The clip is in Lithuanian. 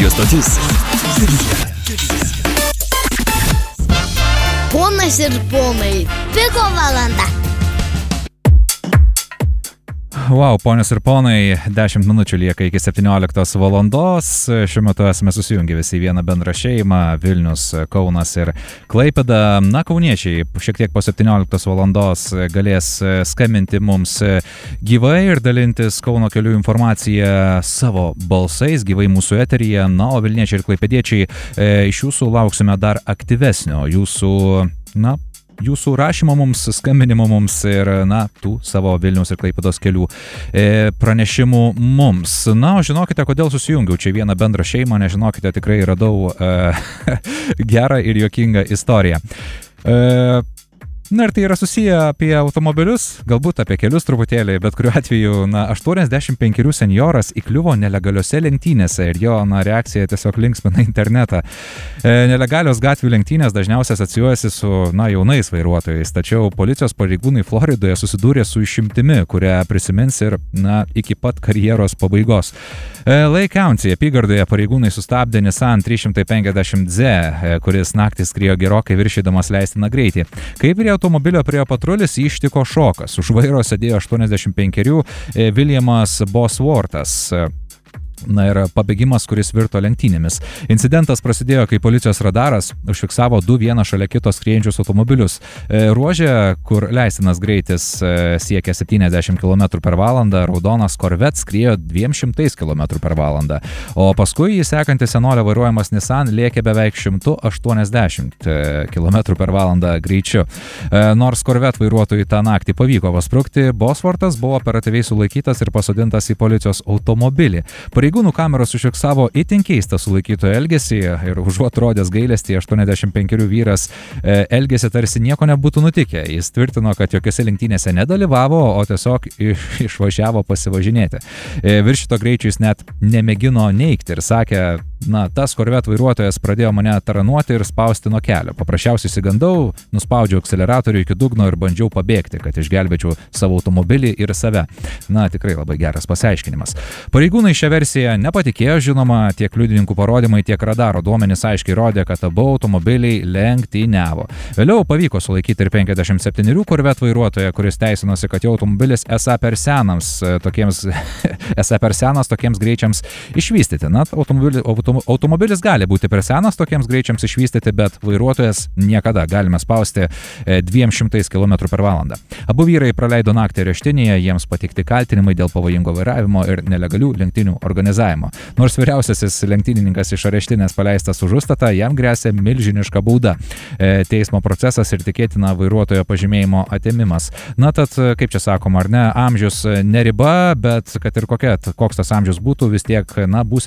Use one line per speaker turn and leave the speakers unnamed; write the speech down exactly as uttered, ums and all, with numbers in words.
Radio stotis.
Ponas ir ponai, piko valanda.
Wow, ponios ir ponai, dešimt minučių lieka iki septynioliktos valandos. Šiuo metu esame susijungę visi į vieną bendrą šeimą – Vilnius, Kaunas ir Klaipėda. Na, kauniečiai šiek tiek po septynioliktos valandos galės skambinti mums gyvai ir dalintis Kauno kelių informaciją savo balsais gyvai mūsų eteryje. Na, o vilniečiai ir klaipėdiečiai, e, iš jūsų lauksime dar aktyvesnio jūsų, na, jūsų rašymo mums, skambinimo mums ir, na, tų savo Vilniaus ir Klaipėdos kelių e, pranešimų mums. Na, o žinokite, kodėl susijungiau čia vieną bendrą šeimą, nežinokite, tikrai radau e, gerą ir juokingą istoriją. E, Na ir tai yra susiję apie automobilius, galbūt apie kelius truputėlį, bet kuriuo atveju, na, aštuoniasdešimt penkerių senjoras įkliuvo nelegaliose lenktynėse ir jo, na, reakcija tiesiog linksmina internetą. E, nelegalios gatvių lenktynės dažniausiai asocijuojasi su, na, jaunais vairuotojais, tačiau policijos pareigūnai Floridoje susidūrė su išimtimi, kurią prisimins ir, na, iki pat karjeros pabaigos. E, Lake County apygardoje pareigūnai sustabdė Nissan trys šimtai penkiasdešimt Z, e, kuris naktį skriejo gerokai viršydamas leistiną greitį. Kaip prie automobilio prie patrulis jį ištiko šokas. Už vairo sėdėjo aštuoniasdešimt penkerių Williamas Bosworthas. Na ir pabėgimas, kuris virto lenktynėmis. Incidentas prasidėjo, kai policijos radaras užfiksavo du vieną šalia kito skriejančius automobilius. Ruože, kur leistinas greitis siekia septyniasdešimt kilometrų per valandą, raudonas Corvette skriejo dviem šimtais kilometrų per valandą. O paskui jį sekantis senolio vairuojamas Nissan lėkė beveik šimtu aštuoniasdešimt kilometrų per valandą greičiu. Nors Corvette vairuotojui tą naktį pavyko pasprukti, Bosworthas buvo operatyviai sulaikytas ir pasodintas į policijos automobilį. Pareigūnų kameros užfiksavo itin keistą sulaikytojo elgesį ir užuot rodęs gailestį, aštuoniasdešimt penkerių vyras elgėsi tarsi nieko nebūtų nutikę. Jis tvirtino, kad jokiose lenktynėse nedalyvavo, o tiesiog išvažiavo pasivažinėti. Viršito greičio jis net nemėgino neigti ir sakė, na, tas Corvette vairuotojas pradėjo mane taranuoti ir spausti nuo kelio. Paprasčiausiai išsigandau, nuspaudžiau akceleratorių iki dugno ir bandžiau pabėgti, kad išgelbėčiau savo automobilį ir save. Na, tikrai labai geras pasiaiškinimas. Pareigūnai šią versiją nepatikėjo, žinoma, tiek liudininkų parodymai, tiek radaro duomenys aiškiai rodė, kad abu automobiliai lenktyniavo. Vėliau pavyko sulaikyti ir penkiasdešimt septynerių Corvette vairuotoją, kuris teisinosi, kad jo automobilis esą per senams tokiems, esą per senas tokiems greičiams išvystyti. Na, automobilis, automobilis gali būti per senas tokiems greičiams išvystyti, bet vairuotojas niekada, galime spausti dviem šimtais kilometrų per valandą. Abu vyrai praleido naktį areštinėje, jiems pateikti kaltinimai dėl pavojingo vairavimo ir nelegalių lenktynių organizavimo. Nors vyriausiasis lenktynininkas iš areštinės paleistas už užstatą, jam gresia milžiniška bauda. E, teismo procesas ir tikėtina vairuotojo pažymėjimo atėmimas. Na tad, kaip čia sakoma, ar ne, amžius ne riba, bet kad ir kokia, koks tas amžius būtų, vis tiek, na, būsi